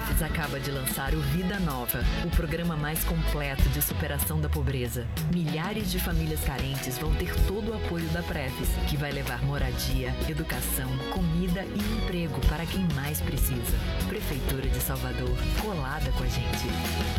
Prefis acaba de lançar o Vida Nova, o programa mais completo de superação da pobreza. Milhares de famílias carentes vão ter todo o apoio da Prefis, que vai levar moradia, educação, comida e emprego para quem mais precisa. Prefeitura de Salvador, colada com a gente.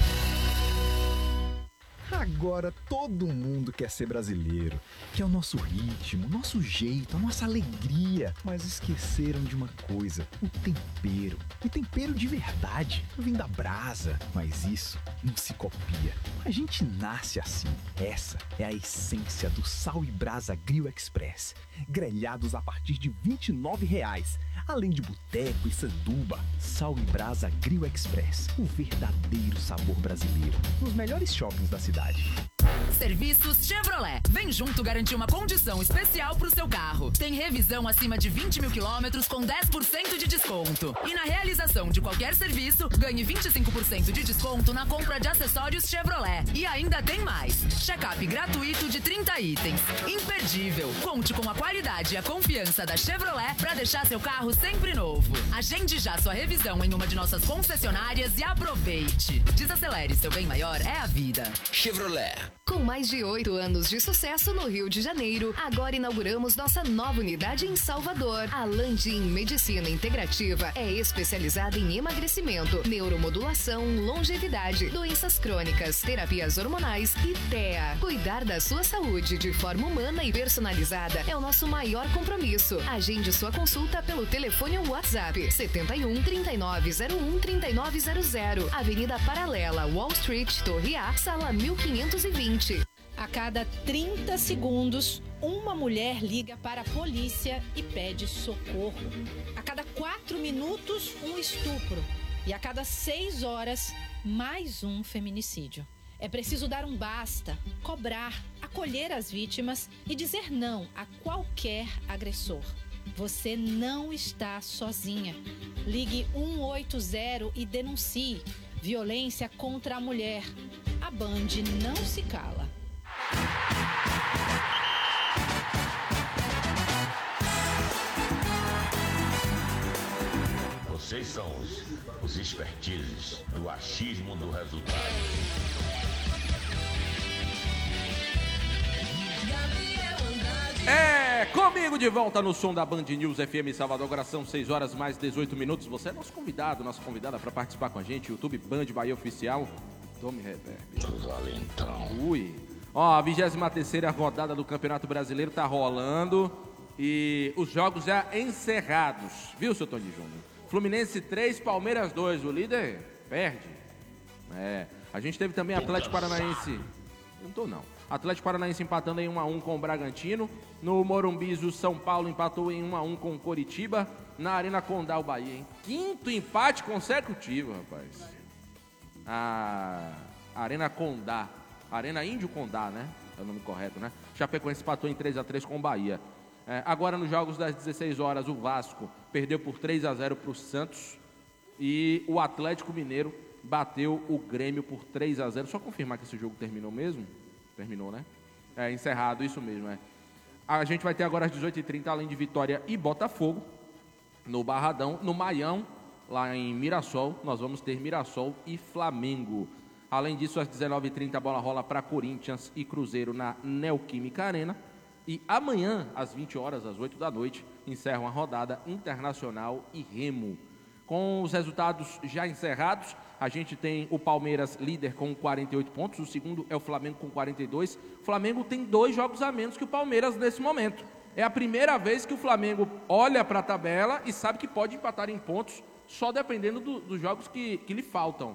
Agora todo mundo quer ser brasileiro, que é o nosso ritmo, nosso jeito, a nossa alegria. Mas esqueceram de uma coisa, o tempero. E tempero de verdade, vem da brasa. Mas isso não se copia. A gente nasce assim. Essa é a essência do Sal e Brasa Grill Express. Grelhados a partir de R$ 29,00. Além de boteco e sanduba, Sal e Brasa Grill Express, o verdadeiro sabor brasileiro, nos melhores shoppings da cidade. Serviços Chevrolet. Vem junto garantir uma condição especial pro seu carro. Tem revisão acima de 20 mil quilômetros com 10% de desconto. E na realização de qualquer serviço, ganhe 25% de desconto na compra de acessórios Chevrolet. E ainda tem mais. Check-up gratuito de 30 itens. Imperdível. Conte com a qualidade e a confiança da Chevrolet para deixar seu carro sempre novo. Agende já sua revisão em uma de nossas concessionárias e aproveite. Desacelere, seu bem maior é a vida. Chevrolet. Com mais de 8 anos de sucesso no Rio de Janeiro, agora inauguramos nossa nova unidade em Salvador. A Landim Medicina Integrativa é especializada em emagrecimento, neuromodulação, longevidade, doenças crônicas, terapias hormonais e TEA. Cuidar da sua saúde de forma humana e personalizada é o nosso maior compromisso. Agende sua consulta pelo telefone ou WhatsApp 71 3901 3900, Avenida Paralela, Wall Street, Torre A, sala 1520. A cada 30 segundos, uma mulher liga para a polícia e pede socorro. A cada 4 minutos, um estupro. E a cada 6 horas, mais um feminicídio. É preciso dar um basta, cobrar, acolher as vítimas e dizer não a qualquer agressor. Você não está sozinha. Ligue 180 e denuncie violência contra a mulher. A Band não se cala. Vocês são os expertises do achismo do resultado. Comigo de volta no som da Band News FM Salvador. Agora são 6 horas mais 18 minutos. Você é nosso convidado, nossa convidada para participar com a gente. YouTube Band Bahia Oficial. Tome reverb. Valentão. Ui. Ó, a 23ª rodada do Campeonato Brasileiro tá rolando e os jogos já encerrados. Viu, seu Tony Júnior? Fluminense 3, Palmeiras 2. O líder perde. A gente teve também Atlético Paranaense. Não tô não. Atlético Paranaense empatando em 1-1 com o Bragantino. No Morumbi, o São Paulo empatou em 1-1 com o Coritiba. Na Arena Condá, o Bahia, hein? 5º empate consecutivo, rapaz. A Arena Condá. Arena Índio Condá, né? É o nome correto, né? Chapecoense empatou em 3-3 com o Bahia. Agora, nos jogos das 16 horas, o Vasco perdeu por 3-0 para o Santos. E o Atlético Mineiro bateu o Grêmio por 3-0. Só confirmar que esse jogo terminou mesmo? Terminou, né? Encerrado, isso mesmo, A gente vai ter agora às 18h30, além de Vitória e Botafogo, no Barradão, no Maião, lá em Mirassol, nós vamos ter Mirassol e Flamengo. Além disso, às 19h30, a bola rola para Corinthians e Cruzeiro na Neoquímica Arena. E amanhã, às 20 horas, às 8 da noite, encerram a rodada Internacional e Remo. Com os resultados já encerrados, a gente tem o Palmeiras líder com 48 pontos, o segundo é o Flamengo com 42. O Flamengo tem 2 jogos a menos que o Palmeiras nesse momento. É a primeira vez que o Flamengo olha para a tabela e sabe que pode empatar em pontos, só dependendo dos jogos que lhe faltam.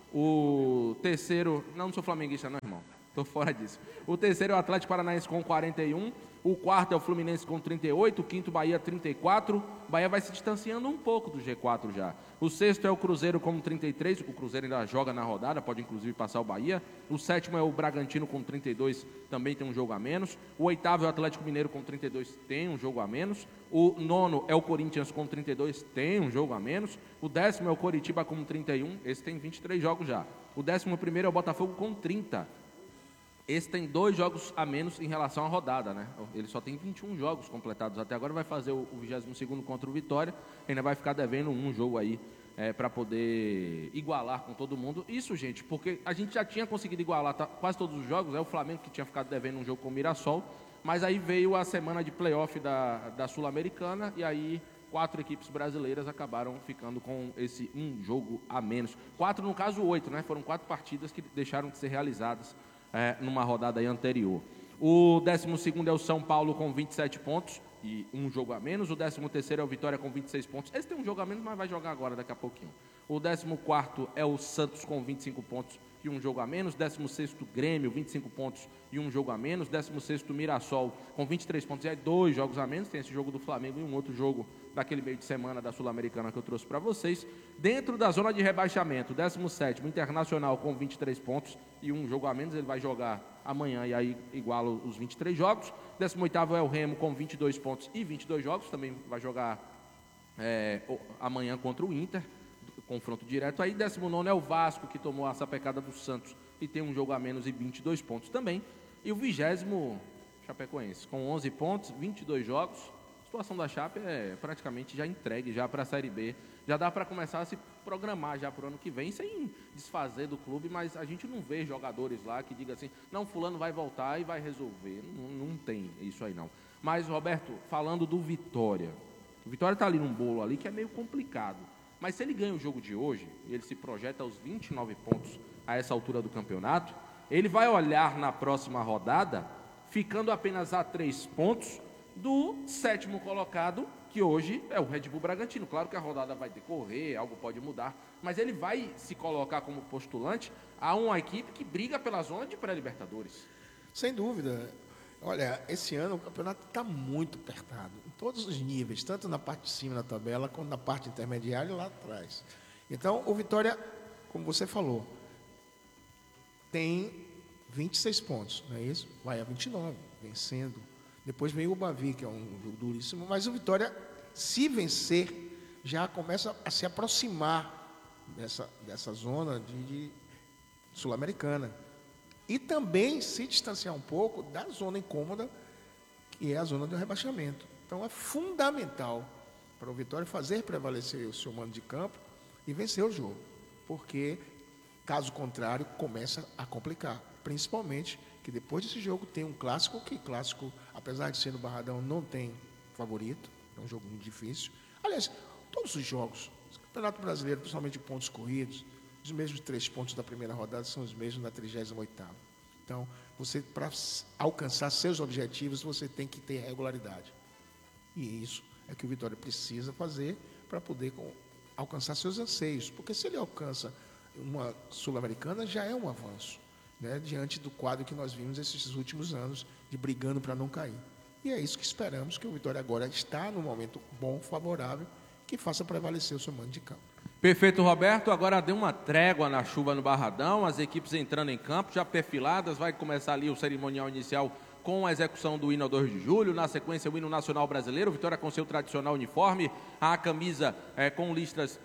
O terceiro... Não sou flamenguista não, irmão. Estou fora disso. O terceiro é o Atlético Paranaense com 41. O quarto é o Fluminense com 38. O quinto, Bahia, 34. O Bahia vai se distanciando um pouco do G4 já. O sexto é o Cruzeiro com 33. O Cruzeiro ainda joga na rodada, pode inclusive passar o Bahia. O sétimo é o Bragantino com 32, também tem um jogo a menos. O oitavo é o Atlético Mineiro com 32, tem um jogo a menos. O nono é o Corinthians com 32, tem um jogo a menos. O 10º é o Coritiba com 31, esse tem 23 jogos já. O 11º é o Botafogo com 30. Esse tem 2 jogos a menos em relação à rodada, né? Ele só tem 21 jogos completados até agora, vai fazer o 22º contra o Vitória, ainda vai ficar devendo um jogo aí para poder igualar com todo mundo. Isso, gente, porque a gente já tinha conseguido igualar quase todos os jogos, o Flamengo que tinha ficado devendo um jogo com o Mirassol, mas aí veio a semana de playoff da Sul-Americana e aí 4 equipes brasileiras acabaram ficando com esse um jogo a menos. 4, no caso 8, né? Foram 4 partidas que deixaram de ser realizadas numa rodada aí anterior. O 12º é o São Paulo com 27 pontos e um jogo a menos. O 13º é o Vitória com 26 pontos. Esse tem um jogo a menos, mas vai jogar agora, daqui a pouquinho. O 14º é o Santos com 25 pontos e um jogo a menos. 16º Grêmio, 25 pontos e um jogo a menos. 16º Mirassol com 23 pontos e aí 2 jogos a menos. Tem esse jogo do Flamengo e um outro jogo daquele meio de semana da Sul-Americana que eu trouxe para vocês. Dentro da zona de rebaixamento, 17º Internacional com 23 pontos e um jogo a menos. Ele vai jogar amanhã e aí iguala os 23 jogos. 18º é o Remo com 22 pontos e 22 jogos. Também vai jogar amanhã contra o Inter, confronto direto. Aí 19º é o Vasco, que tomou a sapecada do Santos e tem um jogo a menos e 22 pontos também. E o 20º Chapecoense com 11 pontos, 22 jogos. A situação da Chape é praticamente já entregue já para a Série B. Já dá para começar a se programar já para o ano que vem, sem desfazer do clube, mas a gente não vê jogadores lá que digam assim, não, fulano vai voltar e vai resolver. Não tem isso aí não. Mas, Roberto, falando do Vitória, o Vitória está ali num bolo ali que é meio complicado. Mas se ele ganha o jogo de hoje, e ele se projeta aos 29 pontos a essa altura do campeonato, ele vai olhar na próxima rodada, ficando apenas a 3 pontos do 7º colocado, que hoje é o Red Bull Bragantino. Claro que a rodada vai decorrer, algo pode mudar, mas ele vai se colocar como postulante a uma equipe que briga pela zona de pré-Libertadores. Sem dúvida. Olha, esse ano o campeonato está muito apertado, em todos os níveis, tanto na parte de cima da tabela, quanto na parte intermediária e lá atrás. Então, o Vitória, como você falou, tem 26 pontos, não é isso? Vai a 29, vencendo. Depois vem o Bavi, que é um jogo duríssimo, mas o Vitória, se vencer, já começa a se aproximar dessa zona de Sul-Americana. E também se distanciar um pouco da zona incômoda, que é a zona do rebaixamento. Então é fundamental para o Vitória fazer prevalecer o seu mando de campo e vencer o jogo, porque, caso contrário, começa a complicar. Principalmente que depois desse jogo tem um clássico, que clássico, apesar de ser no Barradão, não tem favorito, é um jogo muito difícil. Aliás, todos os jogos, o Campeonato Brasileiro, principalmente de pontos corridos, os mesmos 3 pontos da primeira rodada são os mesmos da 38ª. Então, você, para alcançar seus objetivos, você tem que ter regularidade. E isso é que o Vitória precisa fazer para poder alcançar seus anseios. Porque se ele alcança uma Sul-Americana, já é um avanço, né, diante do quadro que nós vimos esses últimos anos, de brigando para não cair. E é isso que esperamos, que o Vitória agora está num momento bom, favorável, que faça prevalecer o seu mando de campo. Perfeito, Roberto. Agora deu uma trégua na chuva no Barradão, as equipes entrando em campo, já perfiladas, vai começar ali o cerimonial inicial com a execução do hino ao 2 de julho, na sequência o hino nacional brasileiro, Vitória com seu tradicional uniforme, a camisa com listras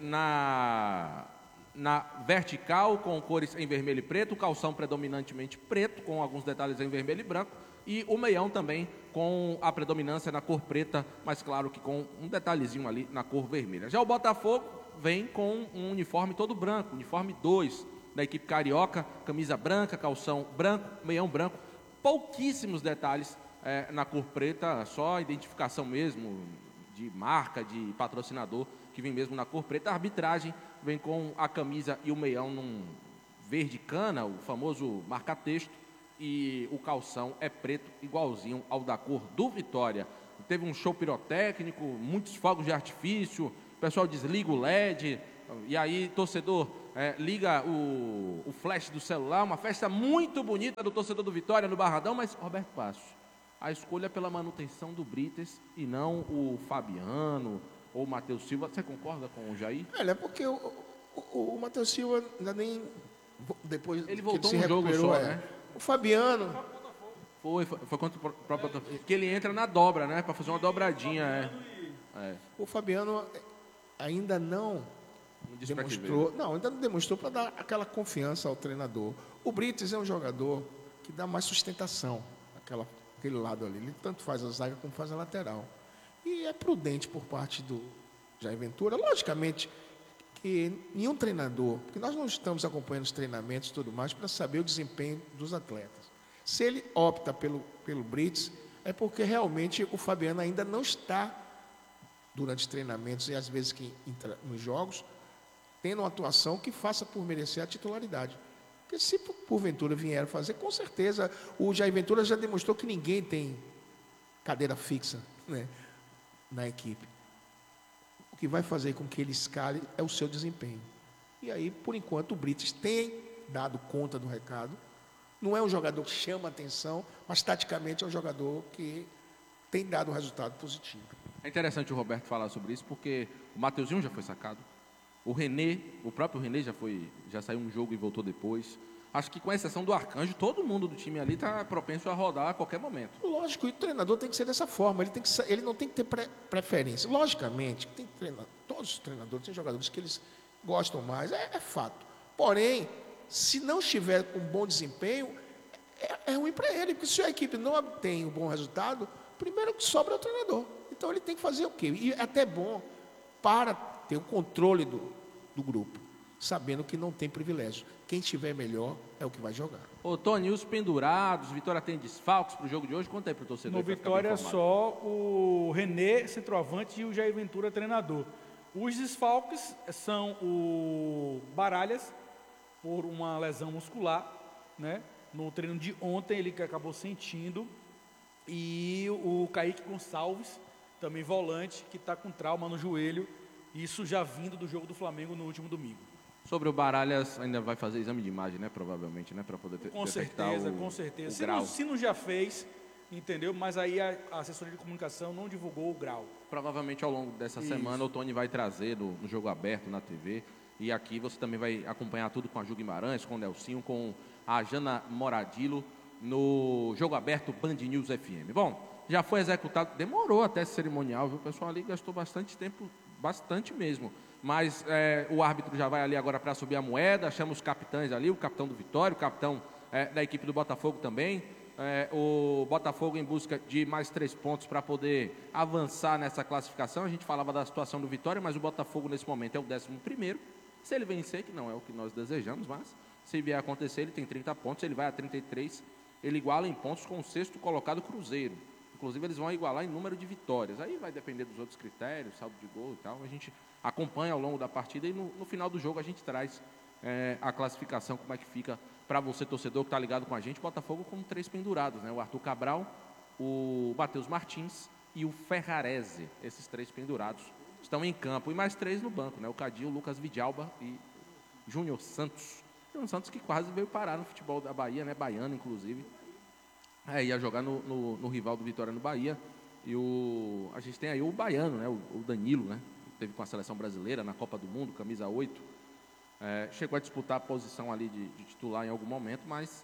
na vertical, com cores em vermelho e preto, o calção predominantemente preto, com alguns detalhes em vermelho e branco, e o meião também com a predominância na cor preta, mas claro que com um detalhezinho ali na cor vermelha. Já o Botafogo vem com um uniforme todo branco, uniforme 2 da equipe carioca, camisa branca, calção branco, meião branco, pouquíssimos detalhes na cor preta, só identificação mesmo de marca, de patrocinador, que vem mesmo na cor preta. A arbitragem vem com a camisa e o meião num verde cana, o famoso marca-texto, e o calção é preto, igualzinho ao da cor do Vitória. Teve um show pirotécnico, muitos fogos de artifício, o pessoal desliga o LED, e aí torcedor liga o flash do celular, uma festa muito bonita do torcedor do Vitória no Barradão, mas, Roberto Passos, a escolha é pela manutenção do Brites e não o Fabiano ou o Matheus Silva. Você concorda com o Jair? É porque o Matheus Silva ainda nem... Depois ele voltou que ele um jogo só, né? O Fabiano... Foi contra o próprio... Que ele entra na dobra, né? Para fazer uma dobradinha, O Fabiano ainda não demonstrou... Não, ainda não demonstrou para dar aquela confiança ao treinador. O Brites é um jogador que dá mais sustentação aquele lado ali. Ele tanto faz a zaga como faz a lateral. E é prudente por parte do Jair Ventura. Logicamente que nenhum treinador, porque nós não estamos acompanhando os treinamentos e tudo mais para saber o desempenho dos atletas. Se ele opta pelo Brits, é porque realmente o Fabiano ainda não está, durante os treinamentos e às vezes que entra nos jogos, tendo uma atuação que faça por merecer a titularidade. Porque se porventura vier fazer, com certeza, o Jair Ventura já demonstrou que ninguém tem cadeira fixa, né, na equipe. O que vai fazer com que ele escale é o seu desempenho. E aí, por enquanto, o Brits tem dado conta do recado. Não é um jogador que chama atenção, mas taticamente é um jogador que tem dado um resultado positivo. É interessante o Roberto falar sobre isso, porque o Mateuzinho já foi sacado. O próprio René já saiu um jogo e voltou depois. Acho que com exceção do Arcanjo, todo mundo do time ali está propenso a rodar a qualquer momento. Lógico, e o treinador tem que ser dessa forma, ele não tem que ter preferência. Logicamente, todos os treinadores têm jogadores que eles gostam mais, é fato. Porém, se não estiver com bom desempenho, é ruim para ele, porque se a equipe não obtém um bom resultado, primeiro que sobra é o treinador. Então ele tem que fazer o quê? E é até bom para ter o controle do grupo, sabendo que não tem privilégio. Quem estiver melhor é o que vai jogar. Ô, Tony, os pendurados, Vitória tem desfalques para o jogo de hoje? Conta aí para o torcedor. No Vitória só o René, centroavante, e o Jair Ventura, treinador. Os desfalques são o Baralhas, por uma lesão muscular, né? No treino de ontem ele que acabou sentindo, e o Kaique Gonçalves, também volante, que está com trauma no joelho, isso já vindo do jogo do Flamengo no último domingo. Sobre o Baralhas, ainda vai fazer exame de imagem, né? Provavelmente, né? Para poder detectar com certeza. Se não já fez, entendeu? Mas aí a assessoria de comunicação não divulgou o grau. Provavelmente ao longo dessa semana o Tony vai trazer no jogo aberto na TV. E aqui você também vai acompanhar tudo com a Ju Guimarães, com o Nelsinho, com a Jana Moradilo, no jogo aberto Band News FM. Bom, já foi executado, demorou até esse cerimonial, viu? O pessoal ali gastou bastante tempo, bastante mesmo. Mas o árbitro já vai ali agora para subir a moeda, chama os capitães ali, o capitão do Vitória, o capitão da equipe do Botafogo também. O Botafogo em busca de mais 3 pontos para poder avançar nessa classificação. A gente falava da situação do Vitória, mas o Botafogo nesse momento é o 11º. Se ele vencer, que não é o que nós desejamos, mas se vier a acontecer, ele tem 30 pontos, ele vai a 33, ele iguala em pontos com o 6º colocado Cruzeiro. Inclusive, eles vão igualar em número de vitórias. Aí vai depender dos outros critérios, saldo de gol e tal. A gente acompanha ao longo da partida e no final do jogo a gente traz a classificação, como é que fica para você, torcedor, que está ligado com a gente. Botafogo com 3 pendurados, né? O Arthur Cabral, o Matheus Martins e o Ferrarese. Esses 3 pendurados estão em campo. E mais 3 no banco, né? O Cadinho, o Lucas Vidalba e Júnior Santos. Júnior Santos que quase veio parar no futebol da Bahia, né? Baiano, inclusive. Ia jogar no rival do Vitória no Bahia. E a gente tem aí o baiano, né? O Danilo, né? Teve com a seleção brasileira na Copa do Mundo, camisa 8. Chegou a disputar a posição ali de titular em algum momento, mas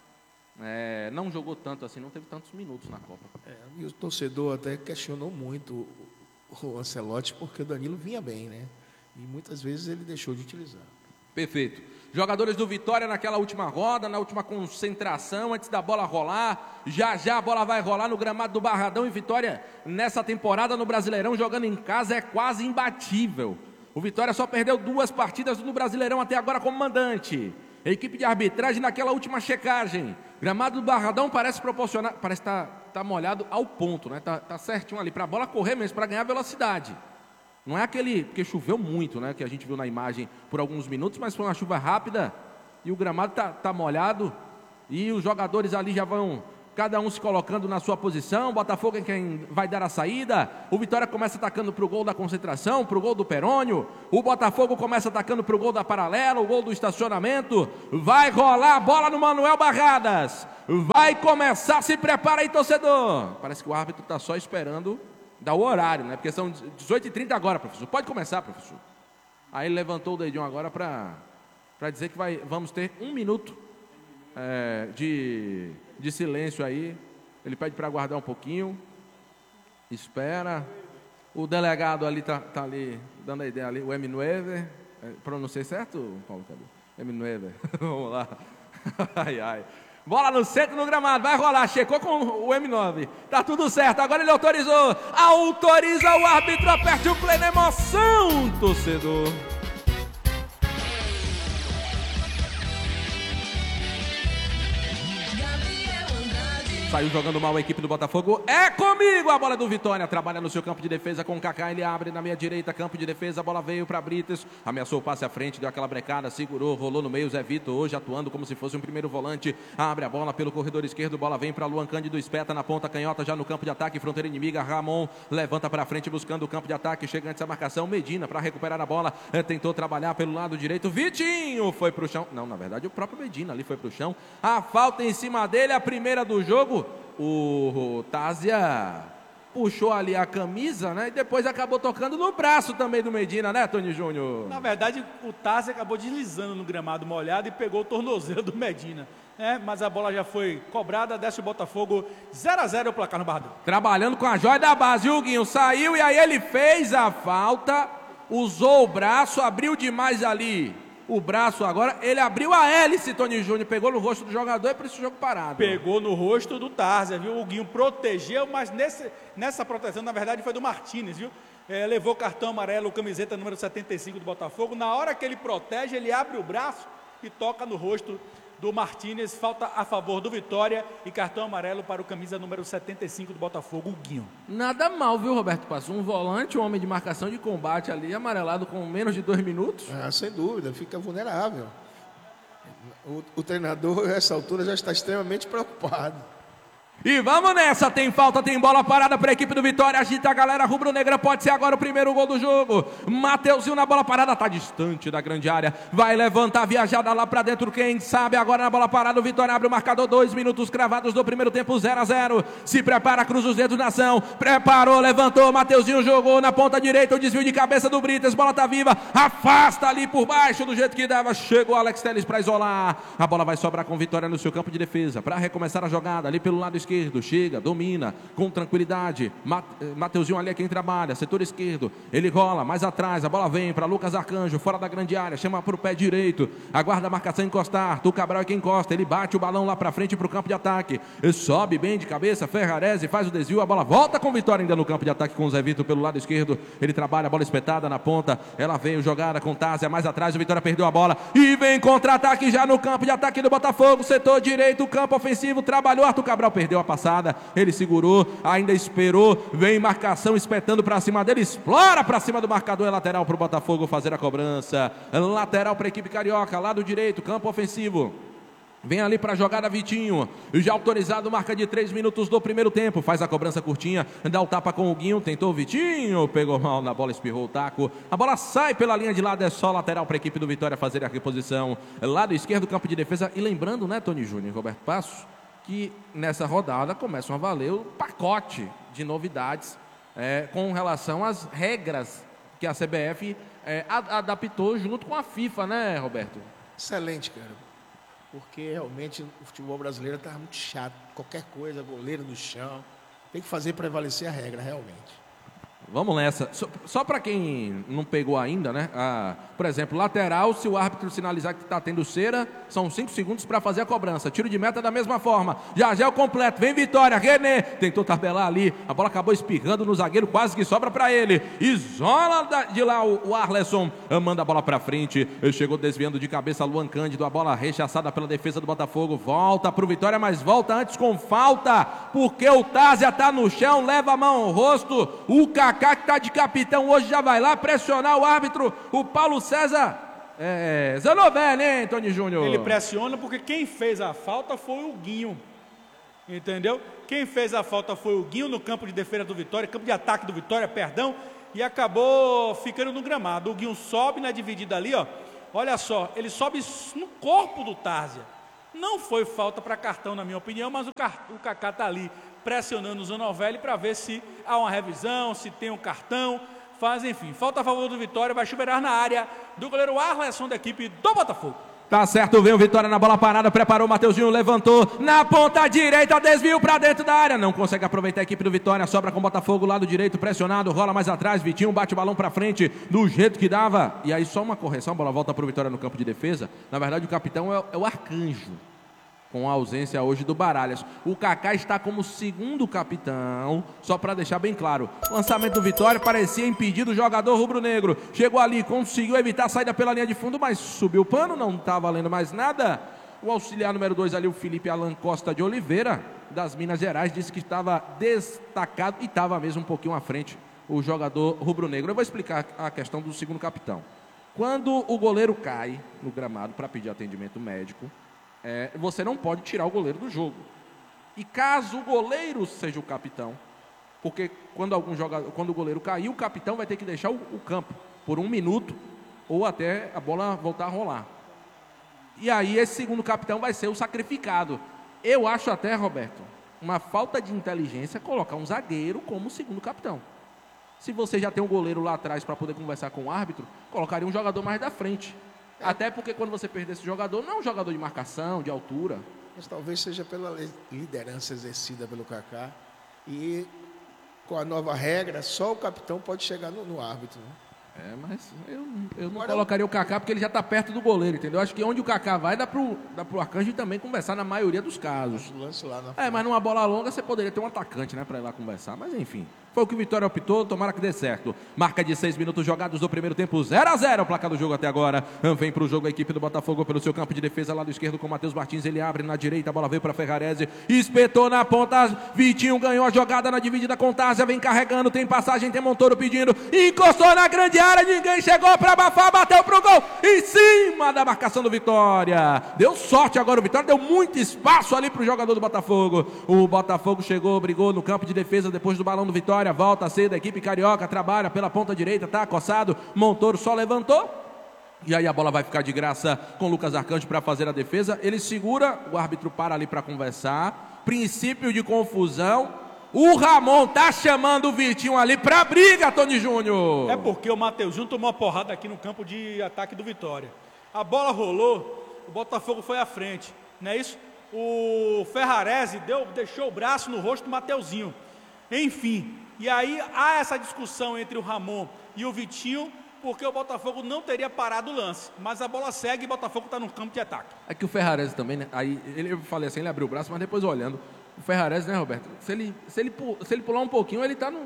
não jogou tanto assim, não teve tantos minutos na Copa. E o torcedor até questionou muito o Ancelotti, porque o Danilo vinha bem, né? E muitas vezes ele deixou de utilizar. Perfeito. Jogadores do Vitória naquela última roda, na última concentração, antes da bola rolar. Já a bola vai rolar no gramado do Barradão, e Vitória, nessa temporada no Brasileirão, jogando em casa, é quase imbatível. O Vitória só perdeu 2 partidas no Brasileirão até agora como mandante. A equipe de arbitragem naquela última checagem. Gramado do Barradão parece proporcionar, parece tá molhado ao ponto, né? Tá certinho ali, para a bola correr mesmo, para ganhar velocidade. Não é aquele, porque choveu muito, né, que a gente viu na imagem por alguns minutos, mas foi uma chuva rápida e o gramado tá molhado e os jogadores ali já vão, cada um se colocando na sua posição. O Botafogo é quem vai dar a saída. O Vitória começa atacando para o gol da concentração, para o gol do Perônio. O Botafogo começa atacando para o gol da paralela, o gol do estacionamento. Vai rolar a bola no Manuel Barradas. Vai começar, se prepara aí, torcedor. Parece que o árbitro está só esperando dar o horário, né? Porque são 18h30 agora, professor. Pode começar, professor. Aí ele levantou o dedinho agora para dizer que vamos ter 1 minuto de silêncio aí. Ele pede para aguardar um pouquinho. Espera. O delegado ali tá ali dando a ideia ali. O M9. Pronunciei certo, Paulo? M9. Vamos lá. Ai. Bola no centro, no gramado, vai rolar, checou com o M9, tá tudo certo, agora ele autorizou, autoriza o árbitro, aperte o play na emoção, torcedor. Saiu jogando mal a equipe do Botafogo. É comigo a bola do Vitória. Trabalha no seu campo de defesa com o Kaká. Ele abre na meia direita, campo de defesa. A bola veio para Brites. Ameaçou o passe à frente, deu aquela brecada, segurou, rolou no meio. Zé Vitor hoje atuando como se fosse um primeiro volante. Abre a bola pelo corredor esquerdo. Bola vem para Luan Cândido. Espeta na ponta canhota já no campo de ataque. Fronteira inimiga. Ramon levanta para frente buscando o campo de ataque. Chega antes a marcação. Medina para recuperar a bola. Tentou trabalhar pelo lado direito. Vitinho foi para o chão. Não, na verdade o próprio Medina ali foi para o chão. A falta em cima dele, a primeira do jogo. O Tásia puxou ali a camisa, né? E depois acabou tocando no braço também do Medina, né, Tony Júnior? Na verdade, o Tásia acabou deslizando no gramado molhado e pegou o tornozelo do Medina. Mas a bola já foi cobrada, desce o Botafogo 0-0 o placar no Barradão. Trabalhando com a joia da base, o Guinho saiu e aí ele fez a falta, usou o braço, abriu demais ali. O braço agora, ele abriu a hélice, Tony Júnior, pegou no rosto do jogador e por isso o jogo parado. Pegou no rosto do Tárzia, viu? O Guinho protegeu, mas nessa proteção, na verdade, foi do Martínez, viu? Levou cartão amarelo, camiseta número 75 do Botafogo. Na hora que ele protege, ele abre o braço e toca no rosto do Martínez. Falta a favor do Vitória e cartão amarelo para o camisa número 75 do Botafogo, o Guinho. Nada mal, viu, Roberto Passo? Um volante, um homem de marcação de combate ali, amarelado com menos de 2 minutos. Sem dúvida, fica vulnerável. O treinador, a essa altura, já está extremamente preocupado. E vamos nessa, tem falta, tem bola parada para a equipe do Vitória, agita a galera rubro-negra, pode ser agora o primeiro gol do jogo. Mateuzinho na bola parada, tá distante da grande área, vai levantar a viajada lá para dentro, quem sabe agora na bola parada, o Vitória abre o marcador, 2 minutos cravados do primeiro tempo, 0-0, se prepara, cruza os dedos na ação, preparou, levantou, Mateuzinho jogou na ponta direita, o desvio de cabeça do Brites, bola tá viva, afasta ali por baixo do jeito que dava, chegou Alex Telles para isolar, a bola vai sobrar com Vitória no seu campo de defesa, para recomeçar a jogada ali pelo lado esquerdo, chega, domina, com tranquilidade, Mateuzinho ali é quem trabalha, setor esquerdo, ele rola, mais atrás, a bola vem para Lucas Arcanjo, fora da grande área, chama para o pé direito, aguarda a marcação encostar, Arthur Cabral é quem encosta, ele bate o balão lá para frente para o campo de ataque, sobe bem de cabeça, Ferrarese faz o desvio, a bola volta com Vitória ainda no campo de ataque com o Zé Vitor pelo lado esquerdo, ele trabalha, a bola espetada na ponta, ela veio jogada com Tásia, mais atrás, o Vitória perdeu a bola, e vem contra-ataque já no campo de ataque do Botafogo, setor direito, campo ofensivo, trabalhou, Arthur Cabral perdeu a passada, ele segurou, ainda esperou, vem marcação espetando para cima dele, explora para cima do marcador, é lateral para o Botafogo fazer a cobrança, lateral para a equipe carioca, lado direito, campo ofensivo. Vem ali para a jogada Vitinho, já autorizado, marca de 3 minutos do primeiro tempo, faz a cobrança curtinha, dá o tapa com o Guinho, tentou o Vitinho, pegou mal na bola, espirrou o taco, a bola sai pela linha de lado, é só lateral para a equipe do Vitória fazer a reposição, lado esquerdo, campo de defesa, e lembrando, né, Tony Júnior e Roberto Passos, que nessa rodada começam a valer o pacote de novidades com relação às regras que a CBF adaptou junto com a FIFA, né, Roberto? Excelente, cara, porque realmente o futebol brasileiro está muito chato, qualquer coisa, goleiro no chão, tem que fazer prevalecer a regra, realmente. Vamos nessa. Só para quem não pegou ainda, né? Por exemplo, lateral, se o árbitro sinalizar que está tendo cera, são 5 segundos para fazer a cobrança. Tiro de meta da mesma forma. Já é o completo. Vem Vitória. René tentou tabelar ali. A bola acabou espirrando no zagueiro, quase que sobra para ele. Isola de lá o Arleson. Manda a bola para frente. Chegou desviando de cabeça Luan Cândido. A bola rechaçada pela defesa do Botafogo. Volta para o Vitória, mas volta antes com falta. Porque o Tásia está no chão. Leva a mão ao rosto. O Kaká, que está de capitão hoje, já vai lá pressionar o árbitro, o Paulo César Zanovelli, hein, Tony Júnior? Ele pressiona porque quem fez a falta foi o Guinho, entendeu? Quem fez a falta foi o Guinho no campo de defesa do Vitória, campo de ataque do Vitória, perdão, e acabou ficando no gramado. O Guinho sobe na dividida ali, ó, olha só, ele sobe no corpo do Tárzia. Não foi falta para cartão, na minha opinião, mas o Kaká está ali pressionando o Zanovelli para ver se há uma revisão, se tem um cartão, enfim, falta a favor do Vitória, vai chuveirar na área do goleiro Arleson da equipe do Botafogo. Tá certo, veio o Vitória na bola parada, preparou o Mateuzinho, levantou na ponta direita, desvio para dentro da área, não consegue aproveitar a equipe do Vitória, sobra com o Botafogo, lado direito pressionado, rola mais atrás, Vitinho bate o balão para frente, do jeito que dava, e aí só uma correção, a bola volta para o Vitória no campo de defesa, na verdade o capitão é o Arcanjo, com a ausência hoje do Baralhas. O Kaká está como segundo capitão, só para deixar bem claro. Lançamento do Vitória, parecia impedido o jogador rubro-negro. Chegou ali, conseguiu evitar a saída pela linha de fundo, mas subiu o pano, não está valendo mais nada. O auxiliar número 2 ali, o Felipe Alan Costa de Oliveira, das Minas Gerais, disse que estava destacado e estava mesmo um pouquinho à frente o jogador rubro-negro. Eu vou explicar a questão do segundo capitão. Quando o goleiro cai no gramado para pedir atendimento médico, você não pode tirar o goleiro do jogo. E caso o goleiro seja o capitão, porque quando o goleiro cair, o capitão vai ter que deixar o campo por 1 minuto ou até a bola voltar a rolar. E aí esse segundo capitão vai ser o sacrificado. Eu acho até, Roberto, uma falta de inteligência colocar um zagueiro como segundo capitão. Se você já tem um goleiro lá atrás para poder conversar com o árbitro, colocaria um jogador mais da frente. Até porque quando você perder esse jogador, não é um jogador de marcação, de altura. Mas talvez seja pela liderança exercida pelo Kaká. E com a nova regra, só o capitão pode chegar no árbitro, né? Mas eu não colocaria o Kaká porque ele já está perto do goleiro, entendeu? Acho que onde o Kaká vai, dá pro Arcanjo também conversar na maioria dos casos. Lance lá na frente. Mas numa bola longa você poderia ter um atacante, né, para ir lá conversar. Mas enfim, foi o que o Vitória optou, tomara que dê certo. Marca de 6 minutos jogados do primeiro tempo, 0-0 o placar do jogo até agora. Vem para o jogo a equipe do Botafogo pelo seu campo de defesa, lado esquerdo com o Matheus Martins, ele abre na direita, a bola veio para Ferrarese, espetou na ponta, Vitinho ganhou a jogada na dividida com Tárzia, vem carregando, tem passagem, tem Montoro pedindo, encostou na grande área, ninguém chegou para abafar, bateu pro gol, em cima da marcação do Vitória. Deu sorte agora o Vitória, deu muito espaço ali pro jogador do Botafogo. O Botafogo chegou, brigou no campo de defesa depois do balão do Vitória, volta a ser da equipe carioca, trabalha pela ponta direita, tá acossado, Montoro só levantou. E aí a bola vai ficar de graça com o Lucas Arcanjo para fazer a defesa. Ele segura, o árbitro para ali para conversar. Princípio de confusão. O Ramon tá chamando o Vitinho ali para briga, Tony Júnior. É porque o Mateuzinho tomou uma porrada aqui no campo de ataque do Vitória. A bola rolou, o Botafogo foi à frente, não é isso? O Ferrarese deixou o braço no rosto do Mateuzinho. Enfim, e aí há essa discussão entre o Ramon e o Vitinho, porque o Botafogo não teria parado o lance, mas a bola segue e o Botafogo está no campo de ataque. É que o Ferrarese também, né? Aí eu falei assim, ele abriu o braço, mas depois olhando, o Ferrarese, né, Roberto? Se ele pular um pouquinho, ele tá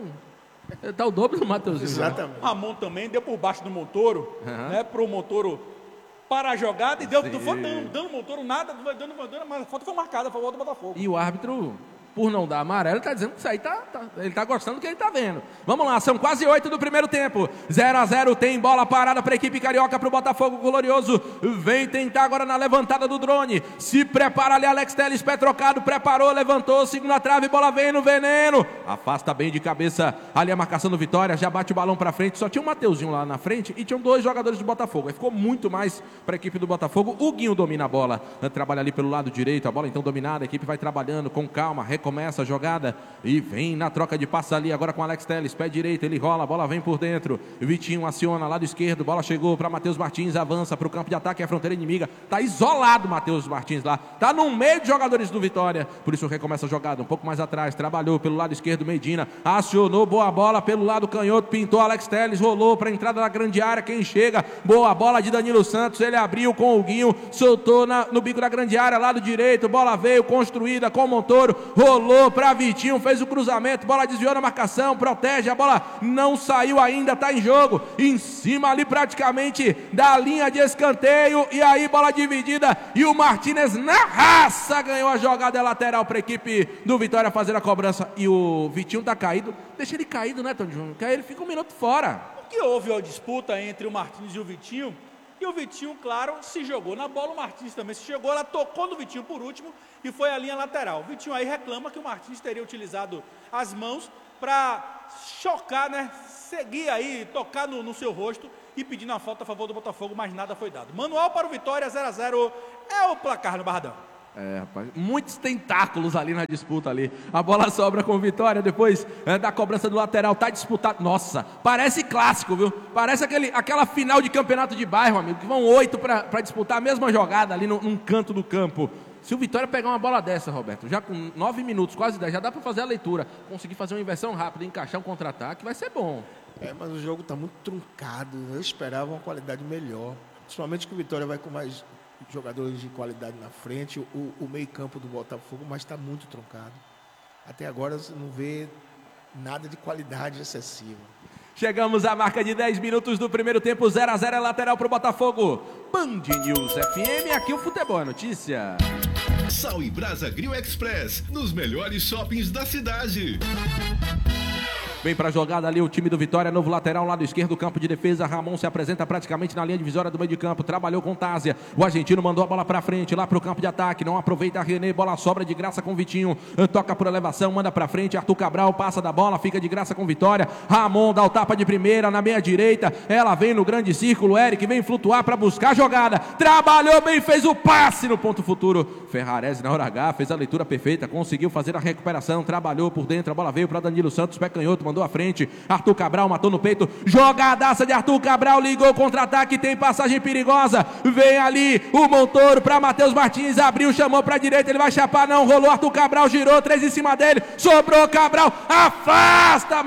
o dobro do Mateuzinho. Exatamente. Né? O Ramon também deu por baixo do Montoro, né, pro Montoro para a jogada e deu, não foi dando Montoro nada, mas a falta foi marcada a favor do Botafogo. E o árbitro, por não dar amarelo, está dizendo que isso aí ele está gostando do que ele está vendo. Vamos lá, são quase 8 do primeiro tempo. 0-0, tem bola parada para a equipe carioca, para o Botafogo glorioso. Vem tentar agora na levantada do drone. Se prepara ali, Alex Telles, pé trocado, preparou, levantou, segunda trave, bola vem no veneno. Afasta bem de cabeça ali a marcação do Vitória, já bate o balão para frente. Só tinha um Mateuzinho lá na frente e tinham 2 jogadores do Botafogo. Aí ficou muito mais para a equipe do Botafogo. O Guinho domina a bola, trabalha ali pelo lado direito, a bola então dominada, a equipe vai trabalhando com calma, começa a jogada e vem na troca de passe ali agora com Alex Telles, pé direito, ele rola, a bola vem por dentro, Vitinho aciona, lado esquerdo, bola chegou para Matheus Martins, avança para o campo de ataque, é a fronteira inimiga, tá isolado Matheus Martins lá, tá no meio de jogadores do Vitória, por isso recomeça a jogada, um pouco mais atrás, trabalhou pelo lado esquerdo, Medina, acionou, boa bola pelo lado canhoto, pintou Alex Telles, rolou para a entrada da grande área, quem chega, boa bola de Danilo Santos, ele abriu com o Guinho, soltou no bico da grande área, lado direito, bola veio, construída com o Montoro, rolou para Vitinho, fez o cruzamento, bola desviou na marcação, protege, a bola não saiu ainda, está em jogo, em cima ali praticamente da linha de escanteio, e aí bola dividida, e o Martínez na raça ganhou a jogada lateral para a equipe do Vitória fazer a cobrança, e o Vitinho está caído, deixa ele caído, né, Tony Júnior, que aí ele fica 1 minuto fora. Porque houve a disputa entre o Martins e o Vitinho, claro, se jogou na bola, o Martins também se jogou, ela tocou no Vitinho por último e foi a linha lateral. O Vitinho aí reclama que o Martins teria utilizado as mãos para chocar, né, seguir aí, tocar no seu rosto e pedindo a falta a favor do Botafogo, mas nada foi dado. Manual para o Vitória, 0-0, é o placar no Barradão. Rapaz, muitos tentáculos ali na disputa ali. A bola sobra com Vitória depois da cobrança do lateral. Tá disputado. Nossa, parece clássico, viu? Parece aquela final de campeonato de bairro, amigo, que vão 8 para disputar a mesma jogada ali num canto do campo. Se o Vitória pegar uma bola dessa, Roberto, já com 9 minutos, quase 10, já dá para fazer a leitura. Conseguir fazer uma inversão rápida, encaixar um contra-ataque, vai ser bom. Mas o jogo está muito truncado. Eu esperava uma qualidade melhor. Principalmente que o Vitória vai com mais jogadores de qualidade na frente, o meio-campo do Botafogo, mas está muito truncado. Até agora você não vê nada de qualidade excessiva. Chegamos à marca de 10 minutos do primeiro tempo, 0-0 é lateral para o Botafogo. Band News FM, aqui o futebol é notícia. Sal e Brasa Grill Express, nos melhores shoppings da cidade. Vem pra jogada ali o time do Vitória, novo lateral, lado esquerdo, campo de defesa. Ramon se apresenta praticamente na linha divisória do meio de campo, trabalhou com Tásia. O argentino mandou a bola pra frente, lá pro campo de ataque, não aproveita a René, bola sobra de graça com o Vitinho. Toca por elevação, manda pra frente, Arthur Cabral passa da bola, fica de graça com Vitória. Ramon dá o tapa de primeira na meia direita, ela vem no grande círculo, Eric vem flutuar pra buscar a jogada. Trabalhou bem, fez o passe no ponto futuro. Ferrarese na hora H, fez a leitura perfeita, conseguiu fazer a recuperação, trabalhou por dentro, a bola veio pra Danilo Santos, pé canhoto, mandou à frente, Arthur Cabral matou no peito, jogadaça de Arthur Cabral, ligou contra-ataque, tem passagem perigosa, vem ali o Montoro para Matheus Martins, abriu, chamou para a direita, ele vai chapar, não, rolou Arthur Cabral, girou, 3 em cima dele, sobrou Cabral, afasta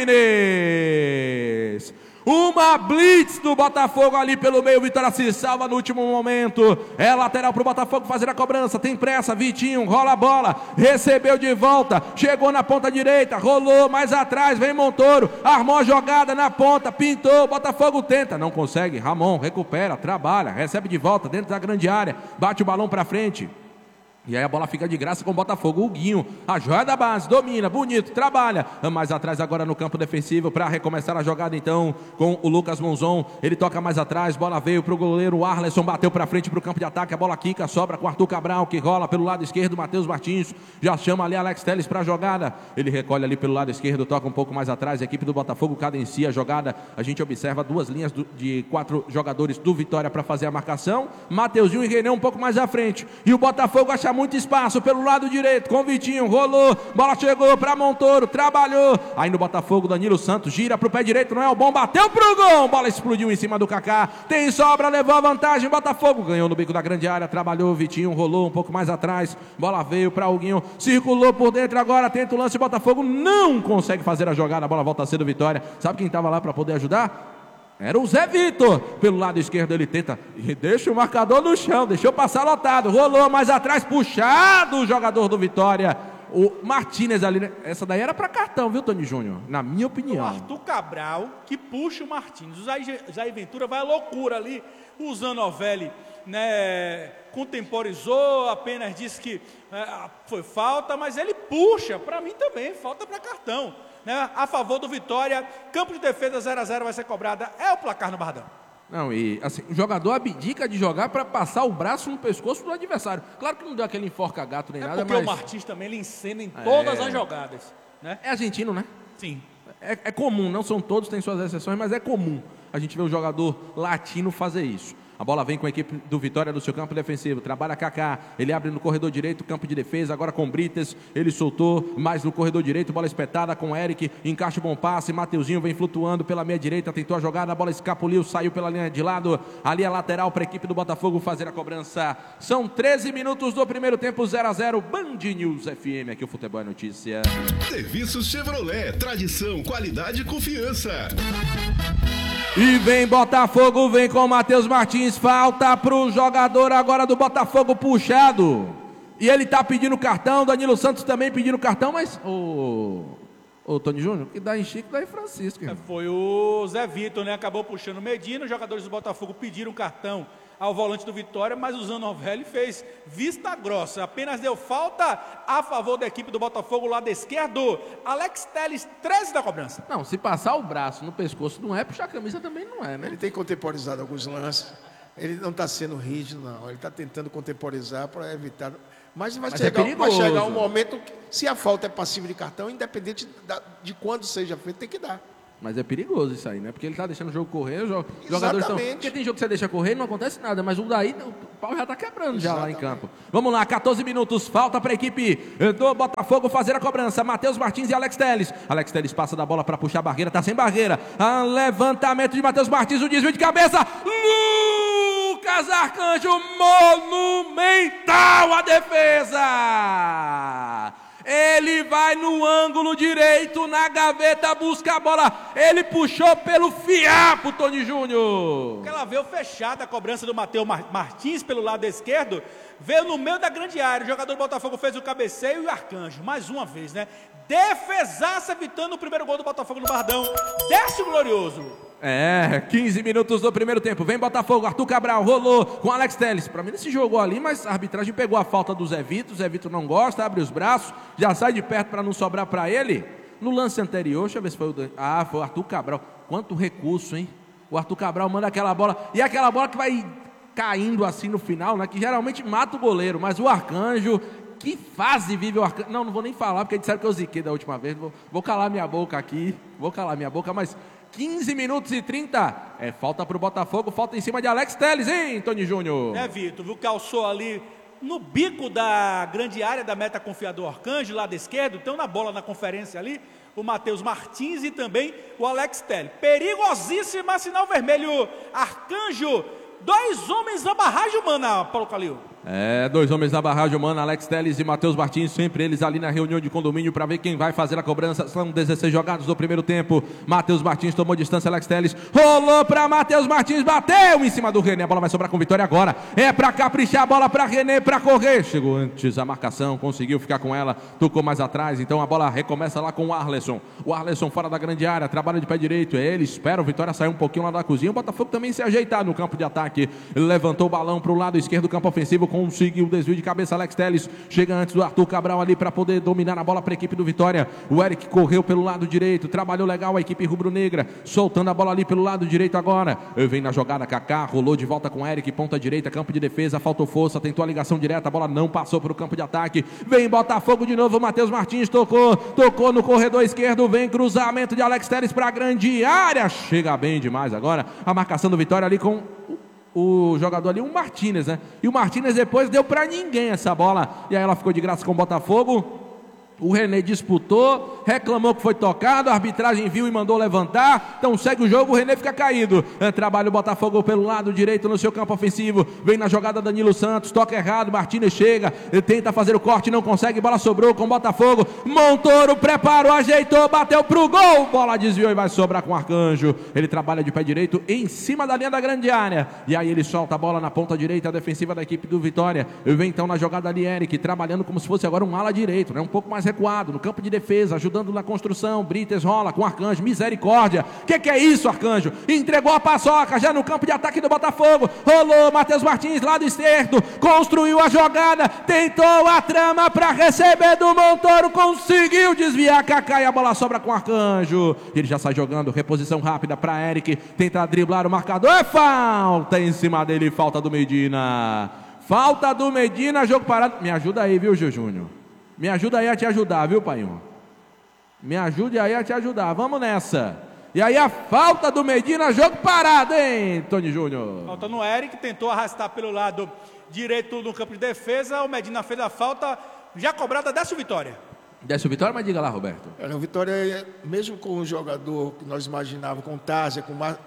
Martínez. Uma blitz do Botafogo ali pelo meio, Vitória se salva no último momento, é lateral para o Botafogo fazer a cobrança, tem pressa, Vitinho, rola a bola, recebeu de volta, chegou na ponta direita, rolou mais atrás, vem Montoro, armou a jogada na ponta, pintou, Botafogo tenta, não consegue, Ramon recupera, trabalha, recebe de volta dentro da grande área, bate o balão para frente. E aí a bola fica de graça com o Botafogo. O Guinho, a joia da base, domina, bonito, trabalha. Mais atrás agora no campo defensivo para recomeçar a jogada então com o Lucas Monzon. Ele toca mais atrás, bola veio para o goleiro Arleson, bateu para frente para o campo de ataque. A bola quica, sobra com Arthur Cabral, que rola pelo lado esquerdo. Matheus Martins já chama ali Alex Telles para a jogada. Ele recolhe ali pelo lado esquerdo, toca um pouco mais atrás. A equipe do Botafogo cadencia a jogada. A gente observa 2 linhas de 4 jogadores do Vitória para fazer a marcação. Mateuzinho e René um pouco mais à frente. E o Botafogo acha muito espaço pelo lado direito, com o Vitinho, rolou, bola chegou para Montoro, trabalhou, aí no Botafogo, Danilo Santos, gira pro pé direito, não é o bom, bateu pro gol, bola explodiu em cima do Kaká, tem sobra, levou a vantagem, Botafogo ganhou no bico da grande área, trabalhou, Vitinho, rolou um pouco mais atrás, bola veio para o Guinho, circulou por dentro, agora tenta o lance, Botafogo não consegue fazer a jogada, a bola volta a ser do Vitória, sabe quem estava lá para poder ajudar? Era o Zé Vitor, pelo lado esquerdo ele tenta e deixa o marcador no chão, deixou passar lotado, rolou mais atrás, puxado o jogador do Vitória, o Martínez ali, né? Essa daí era para cartão, viu, Tony Júnior? Na minha opinião. O Arthur Cabral que puxa o Martínez, o Jair Ventura vai à loucura ali, o Zanovelli, né, contemporizou, apenas disse que foi falta, mas ele puxa, para mim também, falta para cartão. Né, a favor do Vitória, campo de defesa 0-0 vai ser cobrada, é o placar no Bardão. Não, e assim, o jogador abdica de jogar para passar o braço no pescoço do adversário. Claro que não deu aquele enforca-gato nem nada, porque mas... o Martins também ele encena em todas as jogadas. Né? É argentino, né? Sim. É comum, não são todos, tem suas exceções, mas é comum a gente ver o jogador latino fazer isso. A bola vem com a equipe do Vitória do seu campo defensivo, trabalha Kaká, ele abre no corredor direito, campo de defesa, agora com Brites, ele soltou mais no corredor direito, bola espetada com Eric, encaixa o bom passe, Mateuzinho vem flutuando pela meia direita, tentou a jogada, a bola escapuliu, saiu pela linha de lado, ali a lateral para a equipe do Botafogo fazer a cobrança. São 13 minutos do primeiro tempo, 0-0, Band News FM, aqui o Futebol é Notícia. Serviços Chevrolet, tradição, qualidade e confiança. E vem Botafogo, vem com o Matheus Martins, falta pro jogador agora do Botafogo puxado. E ele tá pedindo cartão, Danilo Santos também pedindo cartão, mas o Tony Júnior, que dá em Chico, dá em Francisco. Foi o Zé Vitor, né? Acabou puxando o Medina, os jogadores do Botafogo pediram cartão ao volante do Vitória, mas o Zanovelli fez vista grossa, apenas deu falta a favor da equipe do Botafogo, lado esquerdo. Alex Telles, 13 da cobrança. Não, se passar o braço no pescoço não é, puxar a camisa também não é, né? Ele tem contemporizado alguns lances, ele não está sendo rígido, não, ele está tentando contemporizar para evitar... Mas vai chegar um momento que, se a falta é passiva de cartão, independente de quando seja feito, tem que dar. Mas é perigoso isso aí, né? Porque ele tá deixando o jogo correr, os jogadores estão... Porque tem jogo que você deixa correr e não acontece nada, mas o daí, o pau já tá quebrando já lá em campo. Vamos lá, 14 minutos, falta para a equipe do Botafogo fazer a cobrança. Matheus Martins e Alex Telles. Alex Telles passa da bola para puxar a barreira, tá sem barreira. Levantamento de Matheus Martins, o desvio de cabeça. Lucas Arcanjo, monumental a defesa! Ele vai no ângulo direito, na gaveta, busca a bola. Ele puxou pelo fiapo, Tony Júnior. Ela veio fechada a cobrança do Matheus Martins pelo lado esquerdo. Veio no meio da grande área. O jogador do Botafogo fez o cabeceio e o Arcanjo, mais uma vez, né? Defesaça evitando o primeiro gol do Botafogo no Bardão. Desce o glorioso. 15 minutos do primeiro tempo. Vem Botafogo, Arthur Cabral, rolou com Alex Telles. Pra mim ele se jogou ali, mas a arbitragem pegou a falta do Zé Vitor. O Zé Vitor não gosta, abre os braços, já sai de perto pra não sobrar pra ele. No lance anterior, deixa eu ver se foi o... foi o Arthur Cabral. Quanto recurso, hein? O Arthur Cabral manda aquela bola, e aquela bola que vai caindo assim no final, né? Que geralmente mata o goleiro, mas o Arcanjo... Que fase vive o Arcanjo? Não vou nem falar, porque disseram que eu ziquei da última vez. Vou calar minha boca aqui. Mas 15 minutos e 30. Falta pro Botafogo, falta em cima de Alex Telles, hein, Tony Júnior? Vitor, viu? Calçou ali no bico da grande área da meta confiador Arcanjo, lado esquerdo. Então, na bola na conferência ali, o Matheus Martins e também o Alex Telles. Perigosíssima, sinal vermelho. Arcanjo, 2 homens na barragem humana, Paulo Calil. 2 homens na barragem humana, Alex Telles e Matheus Martins, sempre eles ali na reunião de condomínio para ver quem vai fazer a cobrança. São 16 jogados do primeiro tempo. Matheus Martins tomou distância, Alex Telles rolou para Matheus Martins, bateu em cima do René. A bola vai sobrar com Vitória agora. É para caprichar, a bola para René, para correr. Chegou antes a marcação, conseguiu ficar com ela, tocou mais atrás. Então a bola recomeça lá com o Arleson. O Arleson fora da grande área, trabalha de pé direito. Ele espera o Vitória sair um pouquinho lá da cozinha. O Botafogo também se ajeitar no campo de ataque. Ele levantou o balão para o lado esquerdo do campo ofensivo. Conseguiu o desvio de cabeça, Alex Telles chega antes do Arthur Cabral ali para poder dominar a bola para a equipe do Vitória. O Eric correu pelo lado direito, trabalhou legal a equipe rubro-negra, soltando a bola ali pelo lado direito agora. Vem na jogada Kaká, rolou de volta com o Eric, ponta direita, campo de defesa, faltou força, tentou a ligação direta, a bola não passou para o campo de ataque. Vem Botafogo de novo, Matheus Martins tocou no corredor esquerdo, vem cruzamento de Alex Telles para a grande área, chega bem demais agora a marcação do Vitória ali com o jogador ali, o Martínez, né? E o Martínez depois deu pra ninguém essa bola. E aí ela ficou de graça com o Botafogo. O René disputou, reclamou que foi tocado, a arbitragem viu e mandou levantar. Então segue o jogo, o René fica caído. Trabalha o Botafogo pelo lado direito no seu campo ofensivo. Vem na jogada Danilo Santos, toca errado, Martínez chega, tenta fazer o corte, não consegue, bola sobrou com o Botafogo. Montoro preparou, ajeitou, bateu pro gol. Bola desviou e vai sobrar com o Arcanjo. Ele trabalha de pé direito em cima da linha da grande área. E aí ele solta a bola na ponta direita defensiva da equipe do Vitória. Vem então na jogada ali Eric, trabalhando como se fosse agora um ala direito, né? Um pouco mais recuado, no campo de defesa, ajudando na construção. Brites rola com o Arcanjo, misericórdia. Que é isso, Arcanjo? Entregou a paçoca já no campo de ataque do Botafogo. Rolou, Matheus Martins, lado esquerdo, construiu a jogada, tentou a trama para receber do Montoro, conseguiu desviar Kaká e a bola sobra com o Arcanjo. Ele já sai jogando, reposição rápida para Eric, tenta driblar o marcador, é falta em cima dele, falta do Medina. Falta do Medina, jogo parado. Me ajuda aí, viu, Gil Júnior? Me ajuda aí a te ajudar, viu, Painho? Me ajude aí a te ajudar. Vamos nessa. E aí a falta do Medina, jogo parado, hein, Tony Júnior? Falta no Eric, tentou arrastar pelo lado direito no campo de defesa. O Medina fez a falta, já cobrada, desce o Vitória. Desce o Vitória, mas diga lá, Roberto. O Vitória, mesmo com o jogador que nós imaginávamos, com o Tárzia,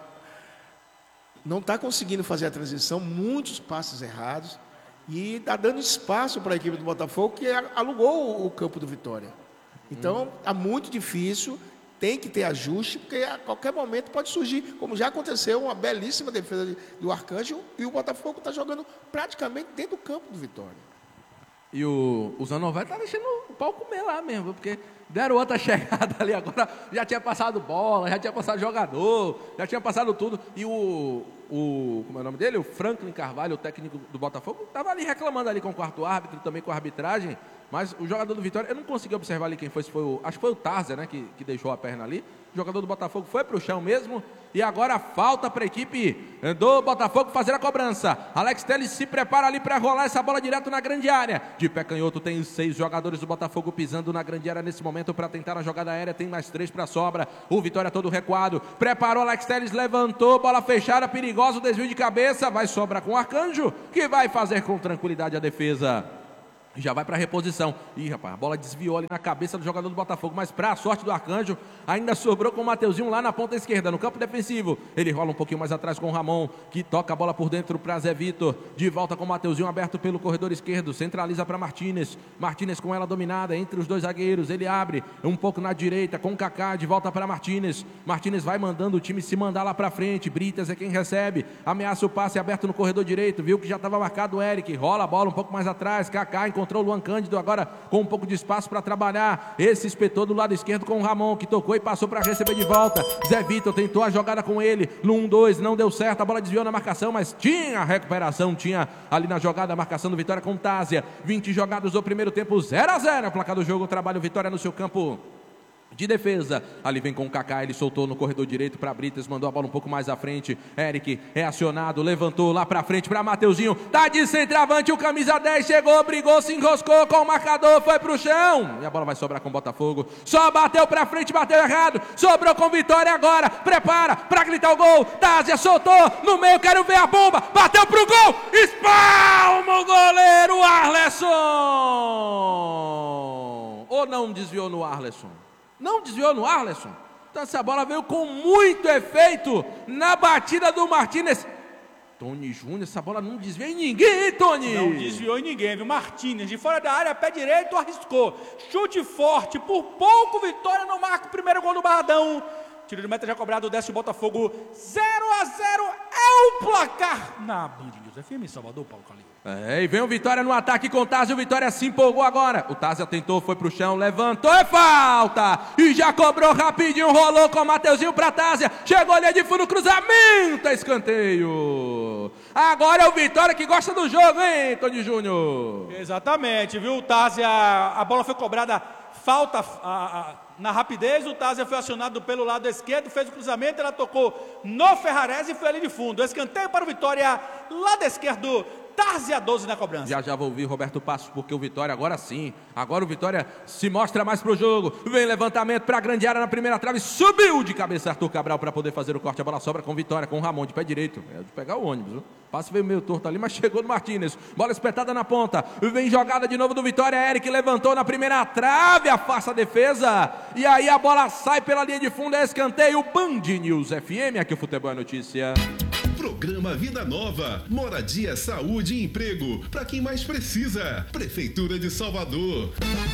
não está conseguindo fazer a transição, muitos passes errados. E está dando espaço para a equipe do Botafogo, que alugou o campo do Vitória. Então, está muito difícil, tem que ter ajuste, porque a qualquer momento pode surgir, como já aconteceu, uma belíssima defesa do Arcanjo, e o Botafogo está jogando praticamente dentro do campo do Vitória. E o Zanovelli está deixando o pau comer lá mesmo, porque deram outra chegada ali agora, já tinha passado bola, já tinha passado jogador, já tinha passado tudo, e como é o nome dele? O Franklin Carvalho, o técnico do Botafogo, estava ali reclamando ali com o quarto árbitro, também com a arbitragem, mas o jogador do Vitória, eu não consegui observar ali quem foi, acho que foi o Tárzia, né, que deixou a perna ali. O jogador do Botafogo foi para o chão mesmo, e agora falta para a equipe do Botafogo fazer a cobrança. Alex Telles se prepara ali para rolar essa bola direto na grande área. De pé canhoto tem 6 jogadores do Botafogo pisando na grande área nesse momento para tentar a jogada aérea, tem mais 3 para sobra. O Vitória todo recuado, preparou, Alex Telles levantou, bola fechada, perigosa, o desvio de cabeça, vai sobrar com o Arcanjo, que vai fazer com tranquilidade a defesa. Já vai para a reposição. Ih, rapaz, a bola desviou ali na cabeça do jogador do Botafogo, mas para a sorte do Arcanjo, ainda sobrou com o Mateuzinho lá na ponta esquerda, no campo defensivo. Ele rola um pouquinho mais atrás com o Ramon, que toca a bola por dentro para Zé Vitor. De volta com o Mateuzinho aberto pelo corredor esquerdo, centraliza para Martínez. Martínez com ela dominada entre os 2 zagueiros. Ele abre um pouco na direita com o Kaká, de volta para Martínez. Martínez vai mandando o time se mandar lá para frente. Brites é quem recebe. Ameaça o passe aberto no corredor direito. Viu que já estava marcado o Eric. Rola a bola um pouco mais atrás. Kaká encontrou encontrou o Luan Cândido, agora com um pouco de espaço para trabalhar. Esse espetou do lado esquerdo com o Ramon, que tocou e passou para receber de volta. Zé Vitor tentou a jogada com ele, no 1-2, não deu certo, a bola desviou na marcação, mas tinha a recuperação, tinha ali na jogada a marcação do Vitória com Tásia. 20 jogadas do primeiro tempo, 0-0, placar do jogo, trabalho Vitória no seu campo de defesa. Ali vem com o Kaká, ele soltou no corredor direito para Brites, mandou a bola um pouco mais à frente. Eric é acionado, levantou lá para frente para Mateuzinho, tá de centroavante, o camisa 10 chegou, brigou, se enroscou com o marcador, foi pro chão e a bola vai sobrar com o Botafogo. Só bateu para frente, bateu errado, sobrou com Vitória agora, prepara para gritar o gol. Tásia soltou no meio, quero ver a bomba, bateu pro gol, espalma o goleiro Arleson. Ou não desviou no Arleson? Não desviou no Arleson. Então essa bola veio com muito efeito na batida do Martínez. Tony Júnior, essa bola não desviou em ninguém, hein, Tony? Não desviou em ninguém, viu? Martínez, de fora da área, pé direito, arriscou. Chute forte, por pouco, Vitória não marca o primeiro gol do Barradão. Tiro de meta já cobrado, desce o Botafogo. 0-0 é o placar na Band News FM em Salvador, Paulo Calil. E vem o Vitória no ataque com o Tásia, o Vitória se empolgou agora. O Tásia tentou, foi pro chão, levantou, é falta! E já cobrou rapidinho, rolou com o Mateuzinho pra Tásia. Chegou ali de fundo, cruzamento, escanteio. Agora é o Vitória que gosta do jogo, hein, Tony Júnior? Exatamente, viu, Tásia, a bola foi cobrada, falta na rapidez, o Tásia foi acionado pelo lado esquerdo, fez o cruzamento, ela tocou no Ferrarese e foi ali de fundo. Escanteio para o Vitória, lado esquerdo, Tásia 12 na cobrança. Já vou ouvir Roberto Passos, porque o Vitória agora sim, agora o Vitória se mostra mais pro jogo. Vem levantamento para a grande área na primeira trave, subiu de cabeça Arthur Cabral para poder fazer o corte, a bola sobra com Vitória, com o Ramon de pé direito, é de pegar o ônibus, viu? Passe veio meio torto ali, mas chegou no Martínez, bola espetada na ponta, vem jogada de novo do Vitória, Eric levantou na primeira trave, afasta a defesa, e aí a bola sai pela linha de fundo, é escanteio. Band News FM, aqui o Futebol é Notícia. Programa Vida Nova, moradia, saúde e emprego para quem mais precisa. Prefeitura de Salvador.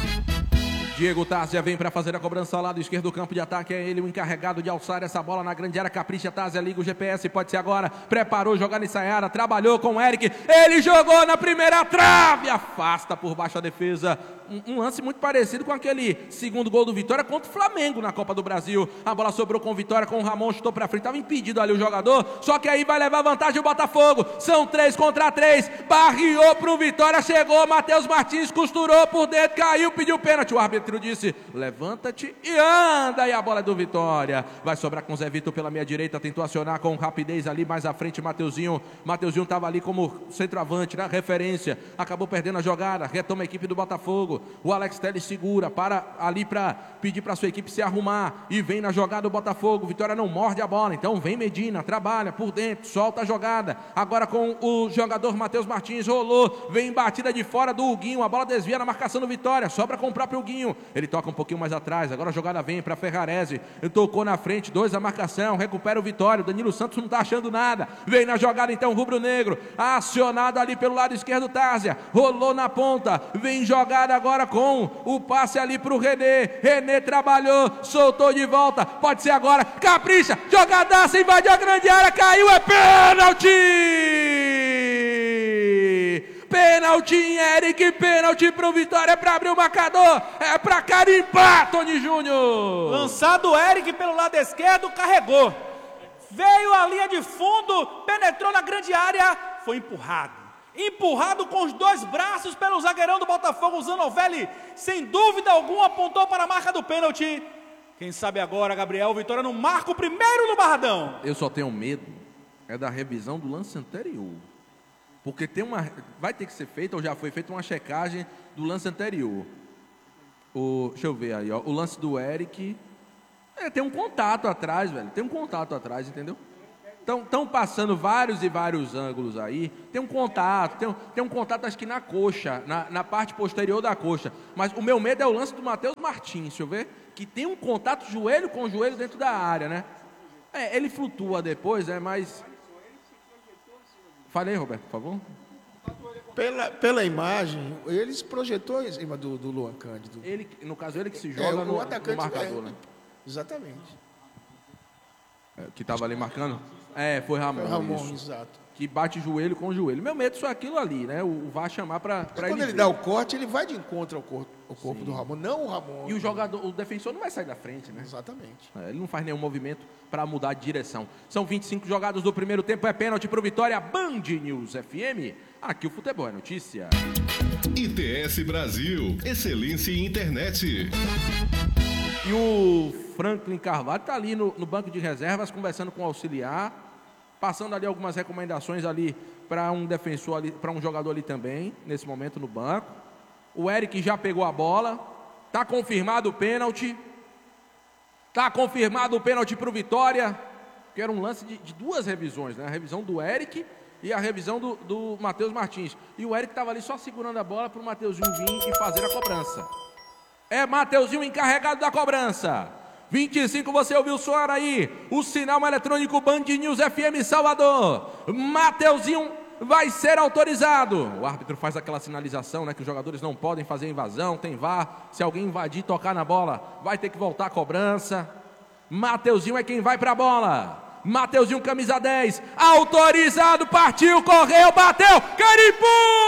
Diego Tásia vem para fazer a cobrança ao lado esquerdo do campo de ataque. É ele o encarregado de alçar essa bola na grande área. Capricha, Tásia, liga o GPS, pode ser agora. Preparou, jogada ensaiada, trabalhou com o Eric. Ele jogou na primeira trave, afasta por baixo a defesa. Um lance muito parecido com aquele segundo gol do Vitória contra o Flamengo na Copa do Brasil. A bola sobrou com o Vitória, com o Ramon, chutou pra frente, estava impedido ali o jogador, só que aí vai levar vantagem o Botafogo. São 3 contra 3, barriou pro Vitória, chegou Matheus Martins, costurou por dentro, caiu, pediu pênalti. O árbitro disse, levanta-te e anda, e a bola é do Vitória. Vai sobrar com o Zé Vitor pela meia direita, tentou acionar com rapidez ali mais à frente Mateuzinho. Mateuzinho estava ali como centroavante, na referência, acabou perdendo a jogada, retoma a equipe do Botafogo. O Alex Telles segura, para ali para pedir para sua equipe se arrumar e vem na jogada o Botafogo. Vitória não morde a bola, então vem Medina, trabalha por dentro, solta a jogada. Agora com o jogador Matheus Martins, rolou, vem batida de fora do Huguinho, a bola desvia na marcação do Vitória, sobra com o próprio Huguinho. Ele toca um pouquinho mais atrás, agora a jogada vem para Ferrarese, ele tocou na frente, 2 a marcação, recupera o Vitória. O Danilo Santos não está achando nada, vem na jogada então rubro-negro, acionado ali pelo lado esquerdo Tásia, rolou na ponta, vem jogada agora com o passe ali para o René. René trabalhou, soltou de volta, pode ser agora, capricha, jogadaça, invadiu a grande área, caiu, é pênalti! Pênalti em Eric, pênalti pro Vitória, para abrir o marcador, é para carimbar, Tony Júnior. Lançado o Eric pelo lado esquerdo, carregou, veio a linha de fundo, penetrou na grande área, foi empurrado com os 2 braços pelo zagueirão do Botafogo, o Zanovelli, sem dúvida alguma, apontou para a marca do pênalti. Quem sabe agora, Gabriel, Vitória não marca o primeiro no Barradão. Eu só tenho medo, é da revisão do lance anterior, porque vai ter que ser feita, ou já foi feita uma checagem do lance anterior. Deixa eu ver aí, ó, o lance do Eric, tem um contato atrás, velho, entendeu? Estão passando vários e vários ângulos aí, tem um contato, tem um contato acho que na coxa, na parte posterior da coxa, mas o meu medo é o lance do Matheus Martins, deixa eu ver, que tem um contato joelho com joelho dentro da área, né? Ele flutua depois, mas... Falei, Roberto, por favor. Pela imagem, ele se projetou em cima do Luan Cândido. No caso, ele que se joga no marcador, né? Exatamente. Que estava ali marcando? Foi Ramon. Foi Ramon, isso. exato. Que bate joelho com joelho. Meu medo é só aquilo ali, né? O VAR chamar para ele. Quando ele dá o corte, ele vai de encontro ao corpo do Ramon, não o Ramon. E o defensor não vai sair da frente, né? Exatamente. Ele não faz nenhum movimento para mudar de direção. São 25 jogados do primeiro tempo, é pênalti para o Vitória. Band News FM, aqui o futebol é notícia. ITS Brasil, excelência em internet. E o Franklin Carvalho está ali no banco de reservas, conversando com o auxiliar, passando ali algumas recomendações ali para um defensor ali, para um jogador ali também, nesse momento no banco. O Eric já pegou a bola, está confirmado o pênalti. Está confirmado o pênalti para o Vitória, que era um lance de duas revisões, né? A revisão do Eric e a revisão do Matheus Martins. E o Eric estava ali só segurando a bola para o Mateuzinho vir e fazer a cobrança. É Mateuzinho encarregado da cobrança. 25, você ouviu soar aí o sinal eletrônico Band News FM Salvador. Mateuzinho vai ser autorizado. O árbitro faz aquela sinalização, né, que os jogadores não podem fazer invasão, tem VAR. Se alguém invadir, tocar na bola, vai ter que voltar a cobrança. Mateuzinho é quem vai para a bola. Mateuzinho, camisa 10, autorizado, partiu, correu, bateu, carimbou!